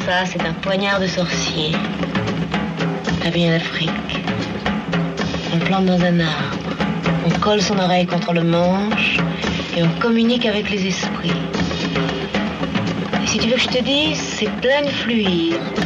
Ça, c'est un poignard de sorcier. Ça vient d'Afrique. On le plante dans un arbre. On colle son oreille contre le manche et on communique avec les esprits. Et si tu veux que je te dise, c'est plein de fluide.